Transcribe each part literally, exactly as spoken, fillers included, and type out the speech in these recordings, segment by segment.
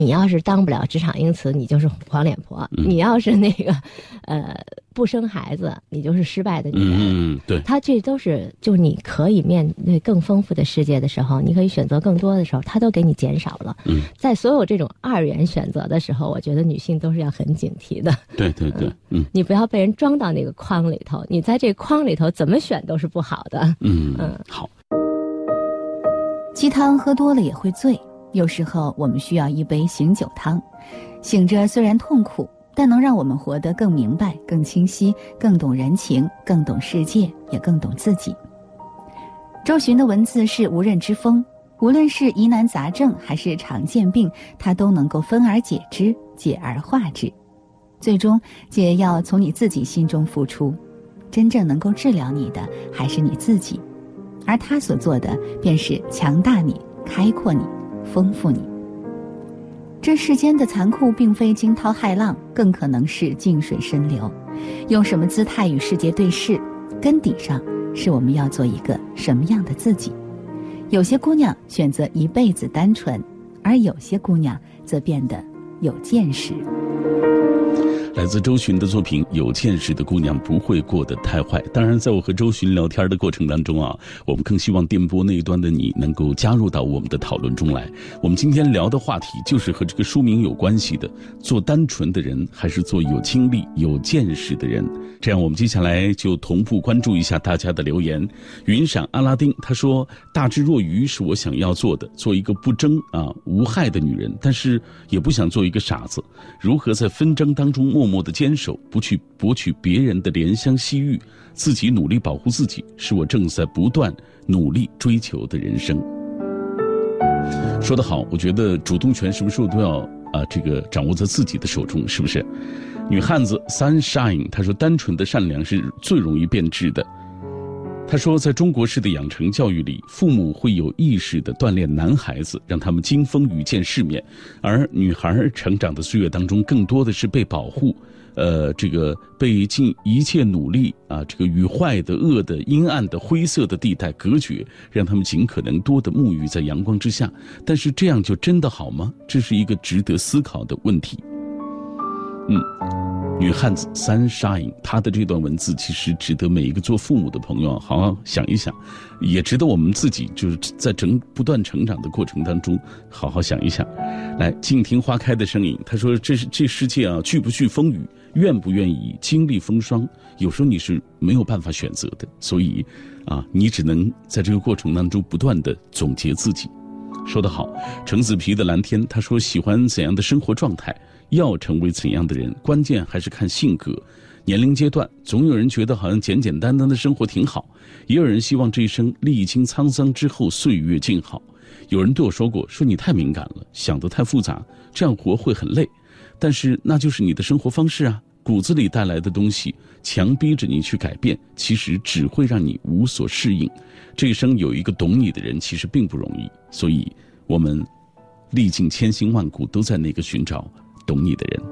你要是当不了职场英雌，你就是黄脸婆；嗯、你要是那个，呃，不生孩子，你就是失败的女人。 嗯，对。 他这都是，就你可以面对更丰富的世界的时候，你可以选择更多的时候，他都给你减少了。 嗯， 在所有这种二元选择的时候，我觉得女性都是要很警惕的。 对对对，嗯， 你不要被人装到那个框里头，你在这个框里头怎么选都是不好的。 嗯嗯，好。 鸡汤喝多了也会醉。有时候我们需要一杯醒酒汤，醒着虽然痛苦，但能让我们活得更明白、更清晰、更懂人情、更懂世界，也更懂自己。周巡的文字是无刃之锋，无论是疑难杂症还是常见病，他都能够分而解之，解而化之。最终解要从你自己心中付出，真正能够治疗你的还是你自己，而他所做的便是强大你、开阔你、丰富你。这世间的残酷并非惊涛骇浪，更可能是静水深流。用什么姿态与世界对视，根底上是我们要做一个什么样的自己。有些姑娘选择一辈子单纯，而有些姑娘则变得有见识。 来自周巡的作品《有见识的姑娘不会过得太坏》。当然在我和周巡聊天的过程当中啊，我们更希望电波那一端的你能够加入到我们的讨论中来。我们今天聊的话题就是和这个书名有关系的，做单纯的人还是做有经历有见识的人。这样我们接下来就同步关注一下大家的留言。云闪阿拉丁他说，大智若愚是我想要做的，做一个不争啊无害的女人，但是也不想做一个傻子。如何在纷争当中默默的坚守，不去博取别人的怜香惜玉，自己努力保护自己，是我正在不断努力追求的人生。说得好，我觉得主动权什么时候都要啊，这个掌握在自己的手中，是不是？女汉子 Sunshine 她说，单纯的善良是最容易变质的。他说，在中国式的养成教育里，父母会有意识地锻炼男孩子，让他们经风雨见世面，而女孩成长的岁月当中，更多的是被保护，呃，这个被尽一切努力啊，这个与坏的、恶的、阴暗的、灰色的地带隔绝，让他们尽可能多的沐浴在阳光之下。但是这样就真的好吗？这是一个值得思考的问题。嗯。女汉子 Sunshine 她的这段文字其实值得每一个做父母的朋友好好想一想，也值得我们自己就是在整不断成长的过程当中好好想一想。来，静听花开的声音，他说，这是这世界啊，惧不惧风雨，愿不愿意经历风霜，有时候你是没有办法选择的，所以啊，你只能在这个过程当中不断的总结自己。说得好，橙子皮的蓝天他说，喜欢怎样的生活状态，要成为怎样的人，关键还是看性格。年龄阶段，总有人觉得好像简简单单的生活挺好，也有人希望这一生历经沧桑之后岁月静好。有人对我说过，说你太敏感了，想得太复杂，这样活会很累。但是那就是你的生活方式啊，骨子里带来的东西，强逼着你去改变，其实只会让你无所适应。这一生有一个懂你的人其实并不容易，所以我们历尽千辛万苦都在那个寻找懂你的人。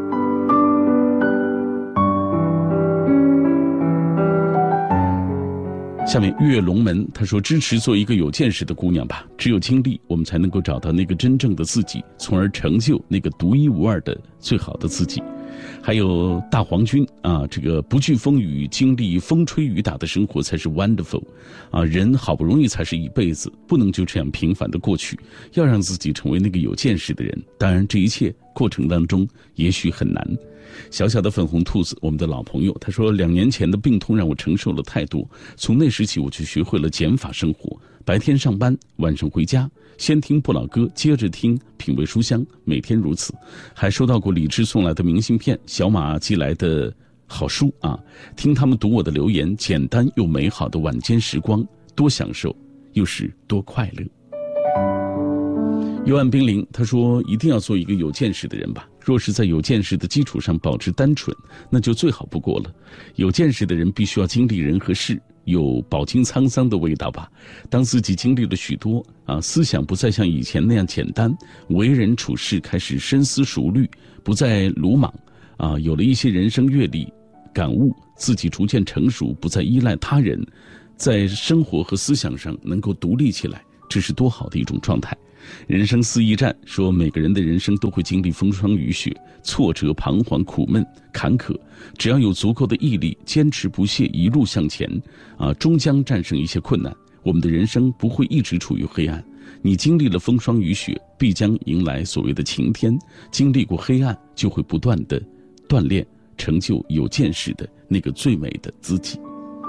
下面月龙门他说，支持做一个有见识的姑娘吧，只有经历我们才能够找到那个真正的自己，从而成就那个独一无二的最好的自己。还有大黄军啊，这个不惧风雨，经历风吹雨打的生活才是 wonderful 啊！人好不容易才是一辈子，不能就这样平凡的过去，要让自己成为那个有见识的人。当然，这一切过程当中也许很难。小小的粉红兔子，我们的老朋友，他说，两年前的病痛让我承受了太多，从那时起我就学会了减法生活，白天上班，晚上回家，先听不老歌，接着听品味书香，每天如此。还收到过李志送来的明信片，小马寄来的好书啊，听他们读我的留言，简单又美好的晚间时光，多享受又是多快乐。幽暗冰凌他说，一定要做一个有见识的人吧，若是在有见识的基础上保持单纯，那就最好不过了。有见识的人必须要经历人和事，有饱经沧桑的味道吧。当自己经历了许多啊，思想不再像以前那样简单，为人处事开始深思熟虑，不再鲁莽啊，有了一些人生阅历感悟，自己逐渐成熟，不再依赖他人，在生活和思想上能够独立起来，这是多好的一种状态。 人生四驿站说，每个人的人生都会经历风霜雨雪、挫折、彷徨、苦闷、坎坷，只要有足够的毅力，坚持不懈，一路向前，啊，终将战胜一切困难。我们的人生不会一直处于黑暗，你经历了风霜雨雪，必将迎来所谓的晴天。经历过黑暗，就会不断的锻炼，成就有见识的那个最美的自己。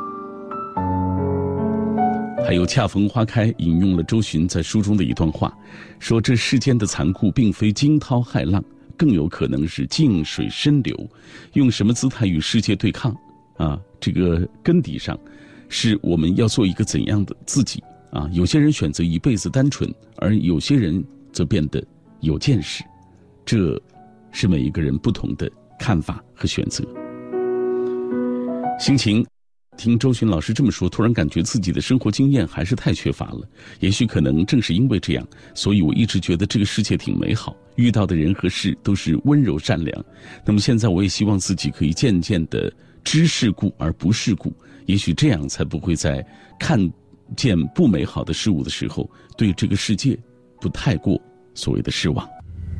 还有恰逢花开引用了周巡在书中的一段话，说这世间的残酷并非惊涛骇浪，更有可能是静水深流。用什么姿态与世界对抗啊？这个根底上是我们要做一个怎样的自己啊？有些人选择一辈子单纯，而有些人则变得有见识，这是每一个人不同的看法和选择。心情听周巡老师这么说，突然感觉自己的生活经验还是太缺乏了。也许可能正是因为这样，所以我一直觉得这个世界挺美好，遇到的人和事都是温柔善良。那么现在我也希望自己可以渐渐的知世故而不世故，也许这样才不会在看见不美好的事物的时候，对这个世界不太过所谓的失望。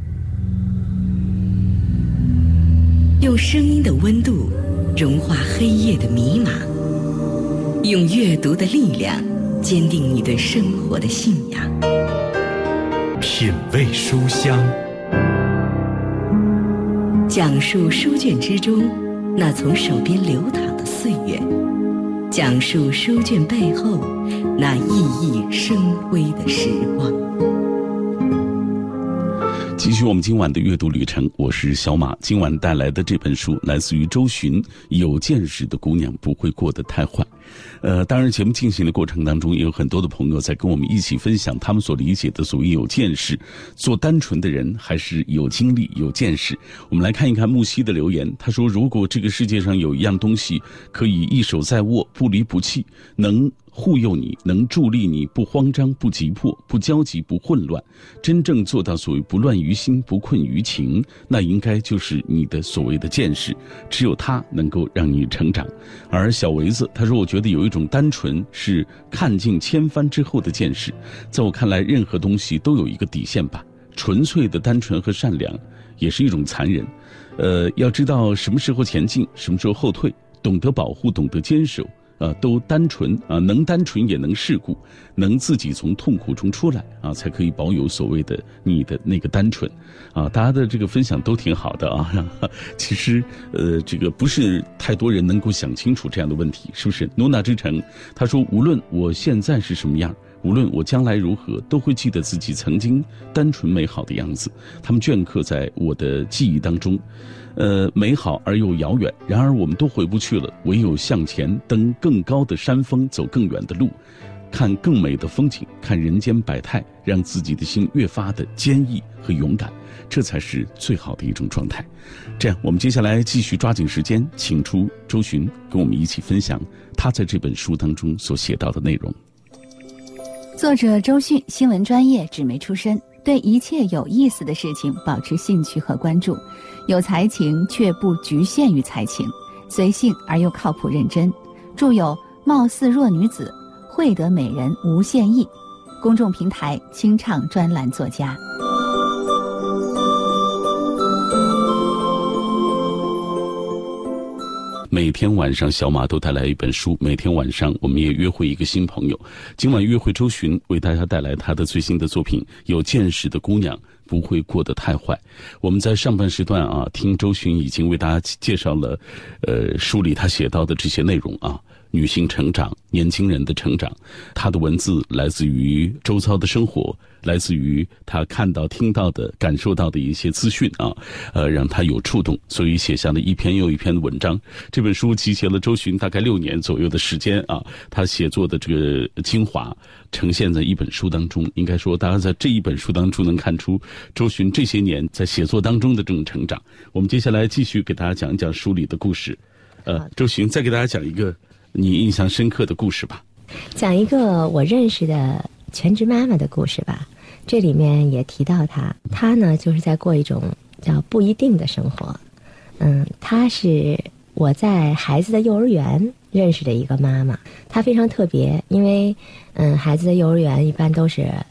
用声音的温度融化黑夜的迷茫，用阅读的力量坚定你对生活的信仰。 品味书香， 讲述书卷之中那从手边流淌的岁月，讲述书卷背后那熠熠生辉的时光。 继续我们今晚的阅读旅程，我是小马。今晚带来的这本书来自于周巡，《有见识的姑娘不会过得太坏》。呃，当然节目进行的过程当中，也有很多的朋友在跟我们一起分享他们所理解的所谓有见识，做单纯的人还是有经历有见识。我们来看一看木西的留言，他说，如果这个世界上有一样东西可以一手在握，不离不弃，能护佑你，能助力你，不慌张不急迫，不焦急不混乱，真正做到所谓不乱于心不困于情，那应该就是你的所谓的见识，只有它能够让你成长。而小维子他说，我觉得有一种单纯是看尽千帆之后的见识，在我看来任何东西都有一个底线吧，纯粹的单纯和善良也是一种残忍。呃，要知道什么时候前进，什么时候后退，懂得保护，懂得坚守，呃，都单纯啊、呃，能单纯也能世故，能自己从痛苦中出来啊，才可以保有所谓的你的那个单纯啊。大家的这个分享都挺好的啊。其实呃，这个不是太多人能够想清楚这样的问题，是不是？努娜之城他说，无论我现在是什么样，无论我将来如何，都会记得自己曾经单纯美好的样子，他们镌刻在我的记忆当中。呃，美好而又遥远，然而我们都回不去了，唯有向前，登更高的山峰，走更远的路，看更美的风景，看人间百态，让自己的心越发的坚毅和勇敢，这才是最好的一种状态。这样，我们接下来继续抓紧时间，请出周巡跟我们一起分享他在这本书当中所写到的内容。 作者周迅，新闻专业，纸媒出身，对一切有意思的事情保持兴趣和关注，有才情却不局限于才情，随性而又靠谱认真。著有《貌似弱女子》《会得美人无限意》，公众平台清唱专栏作家。 每天晚上小马都带来一本书，每天晚上我们也约会一个新朋友。今晚约会周巡为大家带来他的最新的作品《有见识的姑娘不会过得太坏》。我们在上半时段啊，听周巡已经为大家介绍了呃书里他写到的这些内容啊，女性成长，年轻人的成长，他的文字来自于周遭的生活，来自于他看到听到的感受到的一些资讯啊，呃让他有触动，所以写下了一篇又一篇的文章。这本书集结了周巡大概六年左右的时间啊，他写作的这个精华呈现在一本书当中。应该说大家在这一本书当中能看出周巡这些年在写作当中的这种成长。我们接下来继续给大家讲一讲书里的故事。呃，周巡再给大家讲一个你印象深刻的故事吧。 讲一个我认识的全职妈妈的故事吧。这里面也提到她，她呢就是在过一种叫不一定的生活。嗯，她是我在孩子的幼儿园认识的一个妈妈，她非常特别，因为嗯孩子的幼儿园一般都是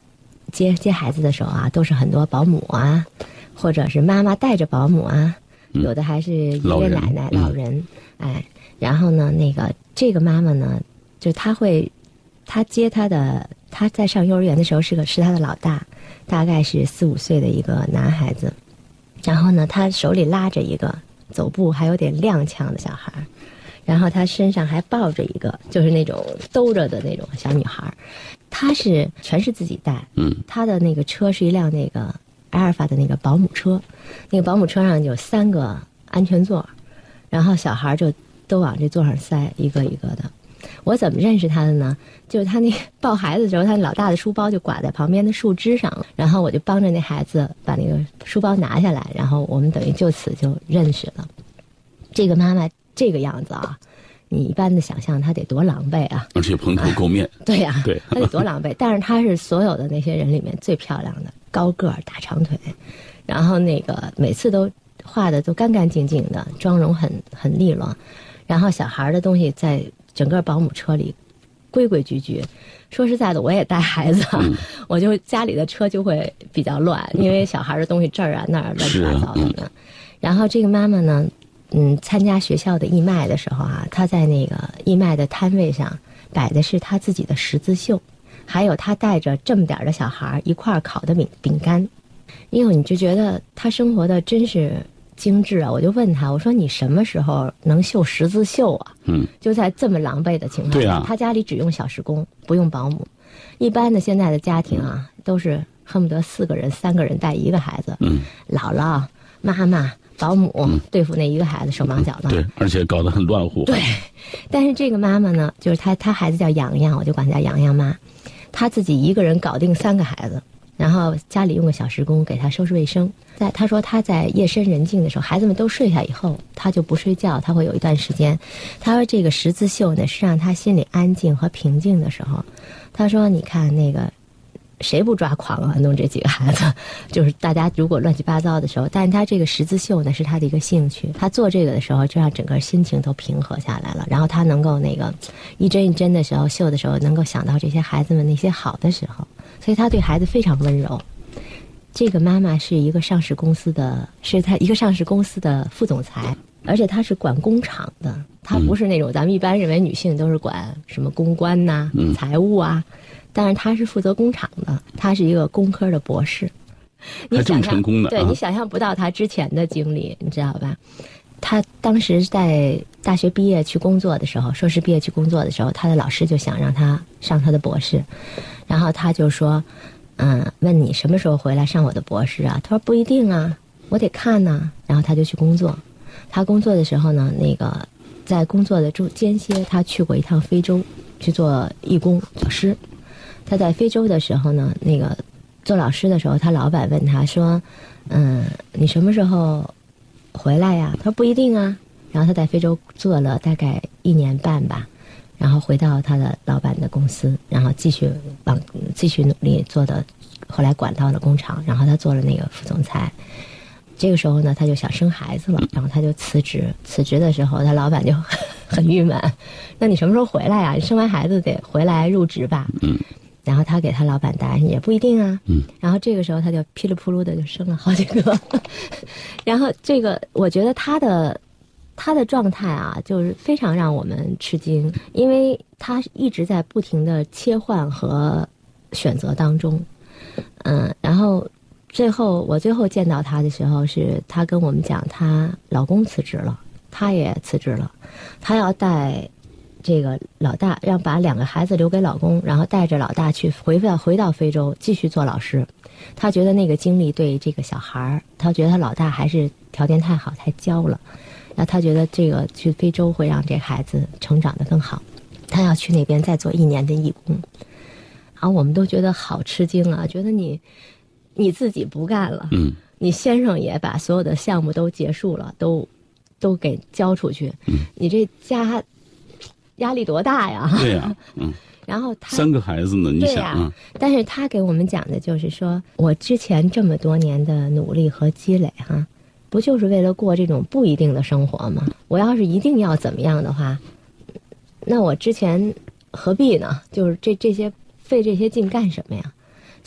接接孩子的时候啊，都是很多保姆啊，或者是妈妈带着保姆啊， 嗯、 有的还是爷爷奶奶、老人，老人嗯、哎，然后呢，那个这个妈妈呢，就她会，她接她的，她在上幼儿园的时候是个是她的老大，大概是四五岁的一个男孩子，然后呢，他手里拉着一个走步还有点踉跄的小孩，然后他身上还抱着一个就是那种兜着的那种小女孩，他是全是自己带， 嗯， 他的那个车是一辆那个阿尔法的那个保姆车，那个保姆车上有三个安全座，然后小孩就都往这座上塞，一个一个的。我怎么认识他的呢？就是他那个抱孩子的时候，他老大的书包就挂在旁边的树枝上了，然后我就帮着那孩子把那个书包拿下来，然后我们等于就此就认识了。这个妈妈这个样子啊，你一般的想象她得多狼狈啊， 而且蓬头垢面。 啊、对呀、啊， 对， 她得多狼狈。但是她是所有的那些人里面最漂亮的，高个儿、大长腿，然后那个每次都画的都干干净净的，妆容很很利落，然后小孩的东西在整个保姆车里规规矩矩。说实在的，我也带孩子，嗯、我就家里的车就会比较乱，因为小孩的东西这儿啊那儿乱七八糟的呢。嗯、然后这个妈妈呢，嗯，参加学校的义卖的时候啊，她在那个义卖的摊位上摆的是她自己的十字绣，还有她带着这么点的小孩一块烤的饼饼干。因为你就觉得她生活的真是精致啊！我就问她，我说你什么时候能绣十字绣啊？嗯，就在这么狼狈的情况下，对啊，她家里只用小时工，不用保姆。一般的现在的家庭啊，都是恨不得四个人、三个人带一个孩子，嗯，姥姥、妈妈、保姆、嗯、对付那一个孩子手忙脚乱， 对，而且搞得很乱乎。 对，但是这个妈妈呢，就是她，她孩子叫洋洋，我就管她叫洋洋妈，她自己一个人搞定三个孩子。然后家里用个小时工给他收拾卫生。在他说他在夜深人静的时候，孩子们都睡下以后，他就不睡觉，他会有一段时间。他说这个十字绣呢，是让他心里安静和平静的时候。他说你看那个谁不抓狂啊，弄这几个孩子，就是大家如果乱七八糟的时候，但是他这个十字绣呢是他的一个兴趣，他做这个的时候就让整个心情都平和下来了，然后他能够那个一针一针的时候绣的时候能够想到这些孩子们那些好的时候，所以他对孩子非常温柔。这个妈妈是一个上市公司的，是她一个上市公司的副总裁，而且她是管工厂的，她不是那种咱们一般认为女性都是管什么公关呐、啊、财务啊，但是她是负责工厂的，她是一个工科的博士。 还这么成功的， 对、啊、你想象不到她之前的经历，你知道吧？她当时在大学毕业去工作的时候，硕士毕业去工作的时候，她的老师就想让她上她的博士，然后她就说嗯，问你什么时候回来上我的博士啊？他说不一定啊，我得看呢、啊。然后他就去工作。他工作的时候呢，那个在工作的中间歇，他去过一趟非洲去做义工老师。他在非洲的时候呢，那个做老师的时候，他老板问他说：“嗯，你什么时候回来呀？”他说不一定啊。然后他在非洲做了大概一年半吧。然后回到他的老板的公司，然后继续往继续努力做的，后来管到了工厂，然后他做了那个副总裁。这个时候呢，他就想生孩子了，然后他就辞职。辞职的时候，他老板就很郁闷，那你什么时候回来呀、啊？你生完孩子得回来入职吧？嗯。然后他给他老板答案也不一定啊。嗯。然后这个时候他就噼里扑噜的就生了好几个。然后这个我觉得他的。他的状态啊，就是非常让我们吃惊，因为他一直在不停的切换和选择当中，嗯，然后最后我最后见到他的时候，是他跟我们讲，她老公辞职了，她也辞职了，她要带这个老大，让把两个孩子留给老公，然后带着老大去回到回到非洲继续做老师。她觉得那个经历对这个小孩，她觉得他老大还是条件太好，太娇了。那他觉得这个去非洲会让这孩子成长得更好，他要去那边再做一年的义工。然后我们都觉得好吃惊啊，觉得你你自己不干了，嗯，你先生也把所有的项目都结束了，都都给交出去，嗯，你这家压力多大呀？ 对呀、啊，嗯。 然后他三个孩子呢，你想啊？ 啊但是他给我们讲的就是说，我之前这么多年的努力和积累哈、啊。不就是为了过这种不一定的生活吗？我要是一定要怎么样的话，那我之前何必呢？就是这这些费这些劲干什么呀？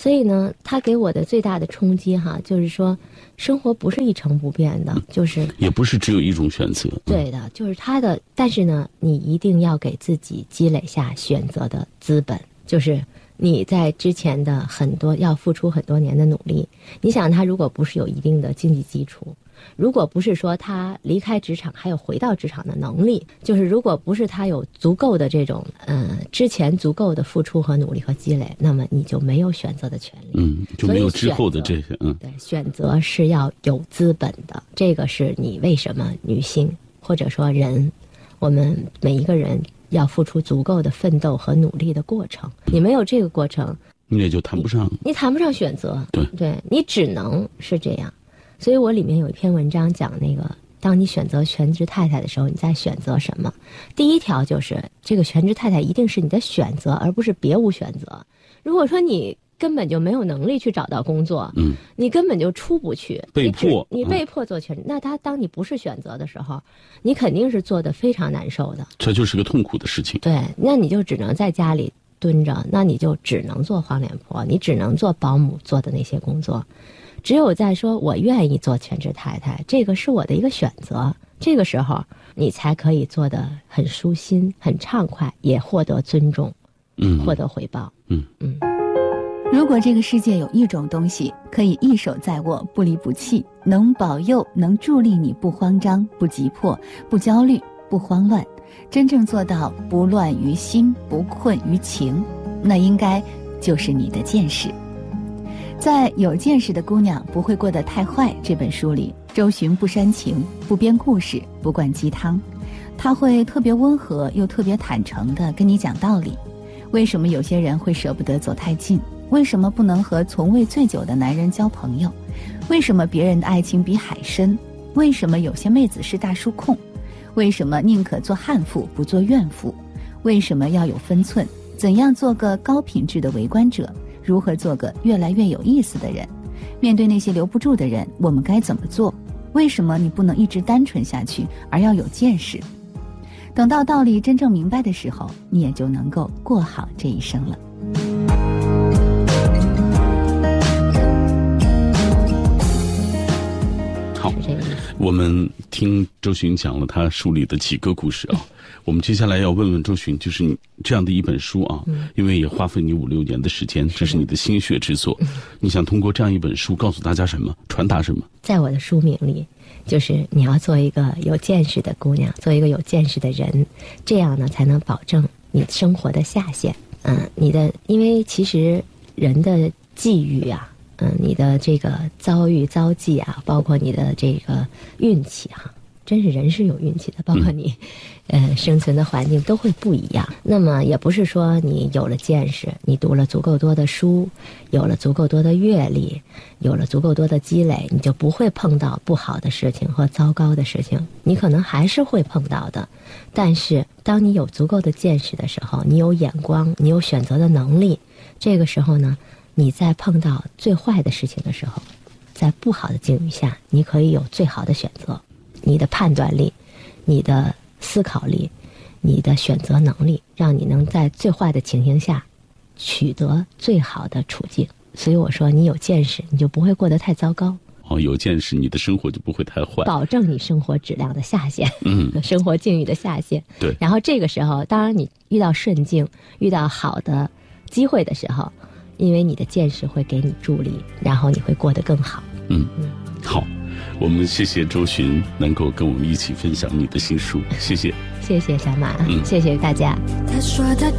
所以呢，他给我的最大的冲击哈，就是说，生活不是一成不变的，就是也不是只有一种选择。 对的，就是他的，但是呢，你一定要给自己积累下选择的资本，就是你在之前的很多要付出很多年的努力。你想，他如果不是有一定的经济基础，如果不是说他离开职场还有回到职场的能力，就是如果不是他有足够的这种呃之前足够的付出和努力和积累，那么你就没有选择的权利。 嗯，就没有之后的这些。嗯， 对，选择是要有资本的，这个是你为什么女性或者说人，我们每一个人要付出足够的奋斗和努力的过程。你没有这个过程， 你也就谈不上， 你, 你谈不上选择。 对， 对你只能是这样。所以我里面有一篇文章讲那个，当你选择全职太太的时候，你在选择什么？第一条就是这个全职太太一定是你的选择，而不是别无选择。如果说你根本就没有能力去找到工作， 嗯， 你根本就出不去， 被迫， 你, 你被迫做全职，嗯、那他当你不是选择的时候，你肯定是做得非常难受的， 这就是个痛苦的事情。 对，那你就只能在家里蹲着，那你就只能做黄脸婆，你只能做保姆做的那些工作。只有在说我愿意做全职太太，这个是我的一个选择，这个时候你才可以做得很舒心、很畅快，也获得尊重， 嗯， 获得回报。 嗯嗯。 如果这个世界有一种东西可以一手在握，不离不弃，能保佑、能助力你不慌张、不急迫、不焦虑、不慌乱，真正做到不乱于心、不困于情，那应该就是你的见识。在《有见识的姑娘不会过得太坏》这本书里，周巡不煽情，不编故事，不灌鸡汤，他会特别温和又特别坦诚地跟你讲道理。为什么有些人会舍不得走太近？为什么不能和从未醉酒的男人交朋友？为什么别人的爱情比海深？为什么有些妹子是大叔控？为什么宁可做悍妇不做怨妇？为什么要有分寸？怎样做个高品质的围观者？如何做个越来越有意思的人？面对那些留不住的人，我们该怎么做？为什么你不能一直单纯下去，而要有见识？等到道理真正明白的时候，你也就能够过好这一生了。 好，我们听周巡讲了他书里的几个故事啊。我们接下来要问问周巡，就是你这样的一本书啊，嗯、因为也花费你五六年的时间，这是你的心血之作。嗯、你想通过这样一本书告诉大家什么，传达什么？ 在我的书名里，就是你要做一个有见识的姑娘，做一个有见识的人，这样呢才能保证你生活的下限。嗯，你的，因为其实人的际遇啊。嗯，你的这个遭遇遭际啊，包括你的这个运气哈、啊，真是人是有运气的，包括你，呃，生存的环境都会不一样。那么也不是说你有了见识，你读了足够多的书，有了足够多的阅历，有了足够多的积累，你就不会碰到不好的事情和糟糕的事情。你可能还是会碰到的，但是当你有足够的见识的时候，你有眼光，你有选择的能力，这个时候呢，你在碰到最坏的事情的时候，在不好的境遇下，你可以有最好的选择。你的判断力，你的思考力，你的选择能力，让你能在最坏的情形下取得最好的处境。所以我说，你有见识，你就不会过得太糟糕。 哦，有见识，你的生活就不会太坏， 保证你生活质量的下限，嗯，生活境遇的下限。 对。 然后这个时候，当然你遇到顺境，遇到好的机会的时候，因为你的见识会给你助力，然后你会过得更好。 嗯嗯，好，我们谢谢周巡能够跟我们一起分享你的新书，谢谢， 谢谢小马，嗯，谢谢大家。他说他